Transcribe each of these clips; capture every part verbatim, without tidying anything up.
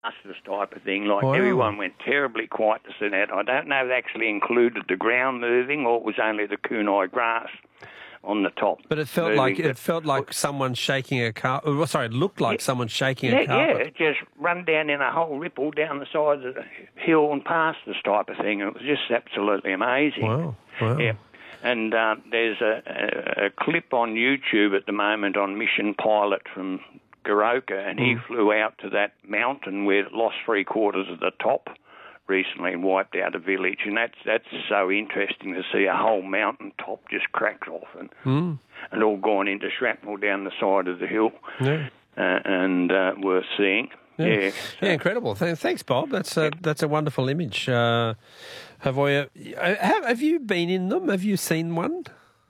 This type of thing. Like Wow. everyone went terribly quiet to see that. I don't know if they actually included the ground moving or it was only the kunai grass on the top. But it felt moving. like it But- felt like someone shaking a car. Oh, sorry, it looked like Yeah. someone shaking yeah, a carpet. yeah, it just run down in a whole ripple down the side of the hill and past this type of thing. It was just absolutely amazing. Wow, wow. Yeah. And uh, there's a, a, a clip on YouTube at the moment on Mission Pilot from Goroka, and he Mm. flew out to that mountain where it lost three quarters of the top recently and wiped out a village. And that's that's so interesting to see a whole mountain top just cracked off and Mm. and all gone into shrapnel down the side of the hill. Yeah. Uh, and uh, worth seeing. Yeah, Yeah. yeah, so- incredible. Th- Thanks, Bob. That's a that's a wonderful image. Uh, have I? Uh, have, have you been in them? Have you seen one?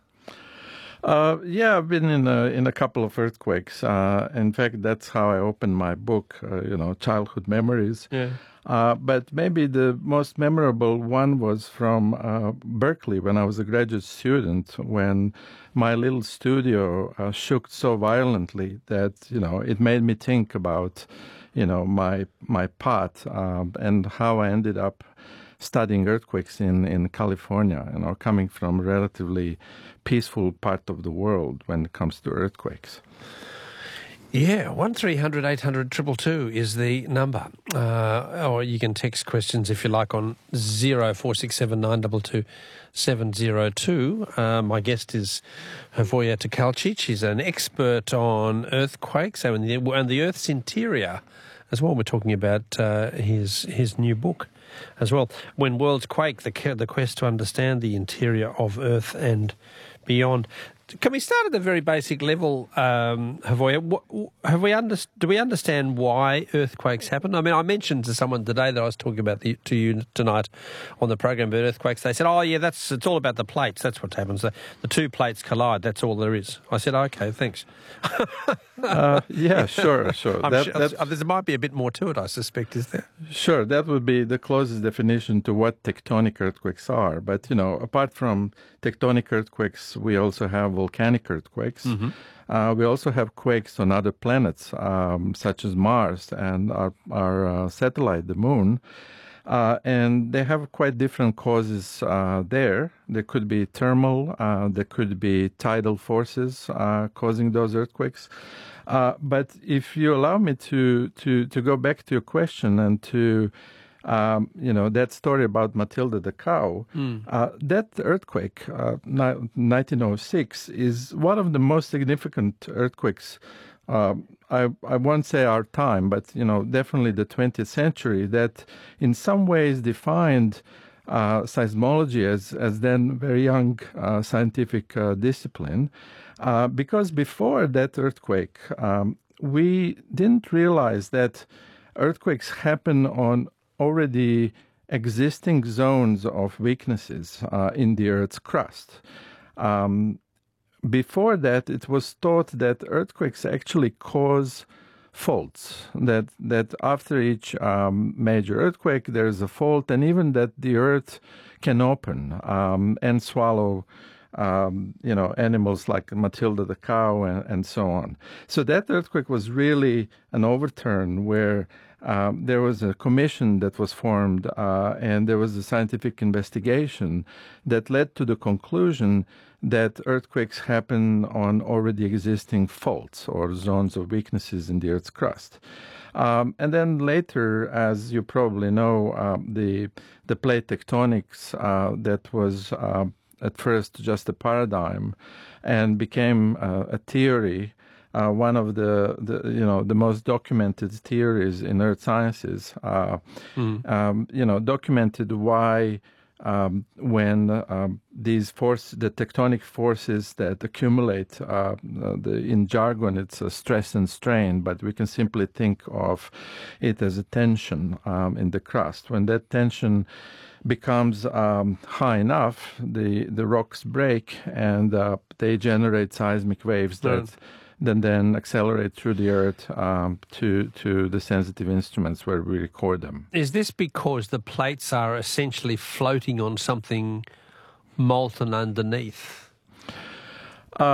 Uh, yeah, I've been in a, in a couple of earthquakes. Uh, in fact, that's how I opened my book, uh, you know, Childhood Memories. Yeah. Uh, but maybe the most memorable one was from uh, Berkeley when I was a graduate student, when my little studio uh, shook so violently that, you know, it made me think about, you know, my my path um, and how I ended up studying earthquakes in, in California, you know, coming from a relatively peaceful part of the world when it comes to earthquakes. Yeah, one three hundred eight hundred two two two is the number. Uh, or you can text questions if you like on zero four six seven nine two two seven zero two. Uh, my guest is Hrvoje Tkalčić. He's an expert on earthquakes and the, and the Earth's interior as well. We're talking about uh, his his new book as well. When Worlds Quake, the, the quest to understand the interior of Earth and beyond. Can we start at a very basic level, um, Hrvoje? What, have we under, do we understand why earthquakes happen? I mean, I mentioned to someone today that I was talking about the, to you tonight on the program about earthquakes. They said, "Oh, yeah, that's it's all about the plates. That's what happens. The, the two plates collide. That's all there is." I said, "Okay, thanks." Uh, yeah, sure, sure. I'm That- sure that's- uh, there might be a bit more to it, I suspect, is there? Sure, that would be the closest definition to what tectonic earthquakes are. But, you know, apart from tectonic earthquakes, we also have volcanic earthquakes. Uh, we also have quakes on other planets, um, such as Mars and our, our uh, satellite, the Moon. Uh, and they have quite different causes uh, there. There could be thermal, uh, there could be tidal forces uh, causing those earthquakes. Uh, but if you allow me to, to, to go back to your question and to, um, you know, that story about Matilda the cow, uh, that earthquake, uh, ni- nineteen oh six, is one of the most significant earthquakes. Um, I, I won't say our time, but, you know, definitely the twentieth century, that in some ways defined uh, seismology as, as then very young uh, scientific uh, discipline. Uh, because before that earthquake, um, we didn't realize that earthquakes happen on already existing zones of weaknesses uh, in the Earth's crust. Um, Before that, it was thought that earthquakes actually cause faults, that that after each um, major earthquake, there's a fault, and even that the earth can open um, and swallow um, you know, animals like Matilda the cow and, and so on. So that earthquake was really an overturn where um, there was a commission that was formed uh, and there was a scientific investigation that led to the conclusion that earthquakes happen on already existing faults or zones of weaknesses in the Earth's crust. Um, and then later, as you probably know, um, the the plate tectonics uh, that was uh, at first just a paradigm and became uh, a theory, uh, one of the, the you know the most documented theories in earth sciences. Uh, mm. um, you know, documented why. Um, when um, these forces, the tectonic forces that accumulate, uh, the, in jargon it's a stress and strain, but we can simply think of it as a tension um, in the crust. When that tension becomes um, high enough, the, the rocks break and uh, they generate seismic waves that... Mm. Then, then accelerate through the earth um, to to the sensitive instruments where we record them. Is this because the plates are essentially floating on something molten underneath? Uh,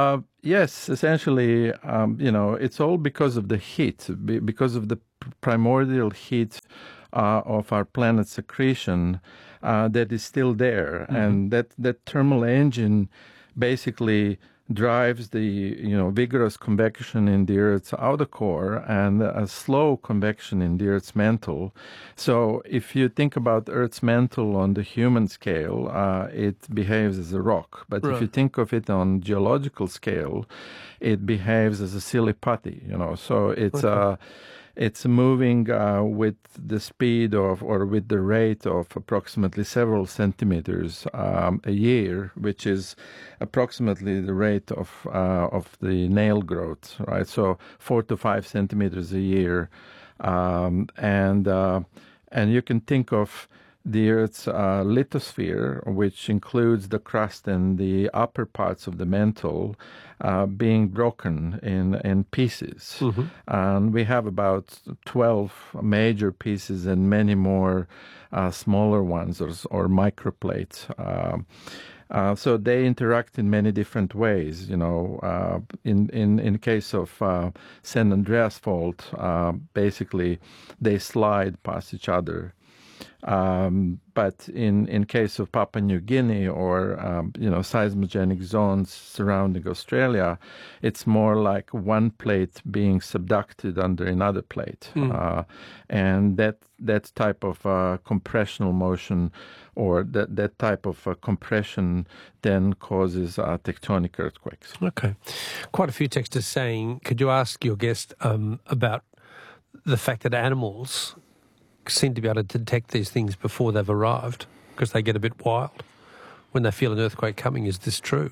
yes, essentially, um, you know, it's all because of the heat, because of the primordial heat uh, of our planet's secretion uh, that is still there. Mm-hmm. And that, that thermal engine basically drives the, you know, vigorous convection in the Earth's outer core and a slow convection in the Earth's mantle. So if you think about Earth's mantle on the human scale, uh, it behaves as a rock. But right. if you think of it on geological scale, it behaves as a silly putty, you know. So it's a... Okay. Uh, It's moving uh, with the speed of, or with the rate of approximately several centimeters um, a year, which is approximately the rate of uh, of the nail growth, right? So four to five centimeters a year, um, and uh, and you can think of the Earth's uh, lithosphere, which includes the crust and the upper parts of the mantle, uh, being broken in, in pieces. Mm-hmm. And we have about twelve major pieces and many more uh, smaller ones or, or microplates. Uh, Uh, so they interact in many different ways. You know, uh, in in in case of uh, San Andreas Fault, uh, basically they slide past each other. Um, but in, in case of Papua New Guinea or, um, you know, seismogenic zones surrounding Australia, it's more like one plate being subducted under another plate. Mm. Uh, and that that type of uh, compressional motion or that, that type of uh, compression then causes uh, tectonic earthquakes. Okay. Quite a few texters saying, could you ask your guest um, about the fact that animals seem to be able to detect these things before they've arrived because they get a bit wild when they feel an earthquake coming. Is this true?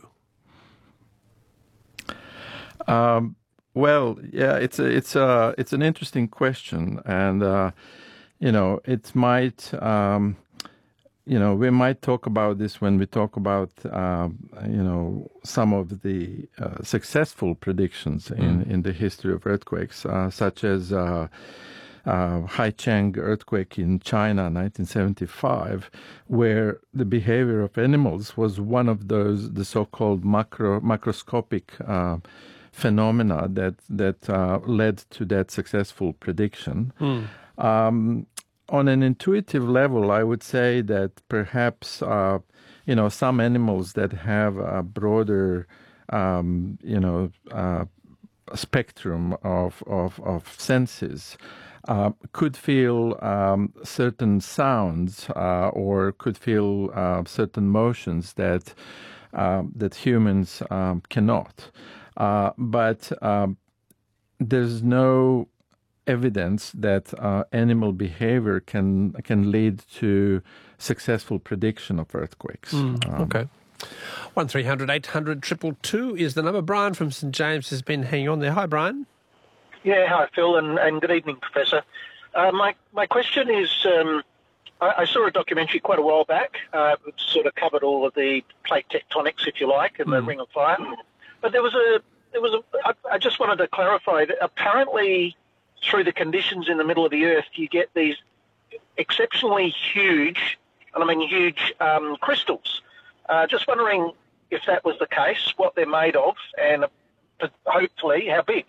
Um, well, yeah, it's a, it's a, it's an interesting question, and uh, you know, it might, um, you know, we might talk about this when we talk about, um, you know, some of the uh, successful predictions in mm. in the history of earthquakes, uh, such as. Uh, Uh, Haicheng earthquake in China, nineteen seventy-five, where the behavior of animals was one of those, the so-called macro macroscopic uh, phenomena that that uh, led to that successful prediction. Mm. Um, on an intuitive level, I would say that perhaps uh, you know some animals that have a broader um, you know uh, spectrum of of, of senses. Uh, could feel um, certain sounds uh, or could feel uh, certain motions that uh, that humans um, cannot. Uh, but um, there's no evidence that uh, animal behavior can can lead to successful prediction of earthquakes. Mm, um, okay. one three hundred eight hundred two two two is the number. Brian from St James has been hanging on there. Hi, Brian. Yeah, hi, Phil, and, and good evening, Professor. Uh, my my question is, um, I, I saw a documentary quite a while back. Uh, it sort of covered all of the plate tectonics, if you like, and mm. the Ring of Fire. But there was a there was a. I, I just wanted to clarify that apparently, through the conditions in the middle of the Earth, you get these exceptionally huge, and I mean huge, um, crystals. Uh, just wondering if that was the case, what they're made of, and uh, hopefully how big.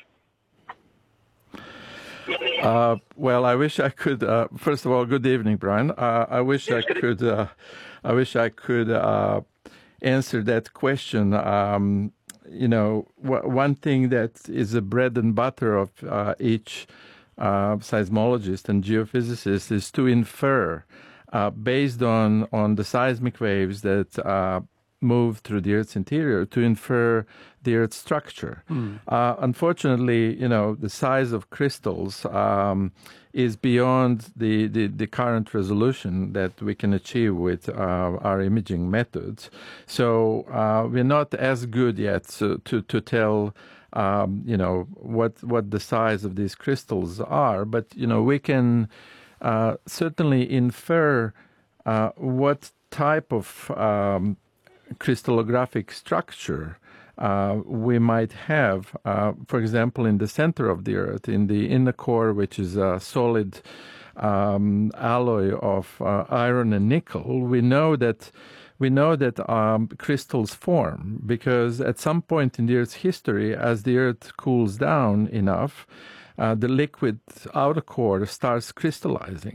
Uh, well, I wish I could. Uh, first of all, good evening, Brian. Uh, I wish yes, I could. Uh, I wish I could uh, answer that question. Um, you know, w- one thing that is the bread and butter of uh, each uh, seismologist and geophysicist is to infer, uh, based on on the seismic waves that uh, move through the Earth's interior, to infer the Earth's structure. Mm. Uh, unfortunately, you know, the size of crystals um, is beyond the, the, the current resolution that we can achieve with uh, our imaging methods. So uh, we're not as good yet to, to, to tell, um, you know, what, what the size of these crystals are. But, you know, we can uh, certainly infer uh, what type of um, crystallographic structure uh, we might have, uh, for example, in the center of the Earth, in the inner core, which is a solid um, alloy of uh, iron and nickel. We know that we know that um, crystals form because at some point in the Earth's history, as the Earth cools down enough, uh, the liquid outer core starts crystallizing.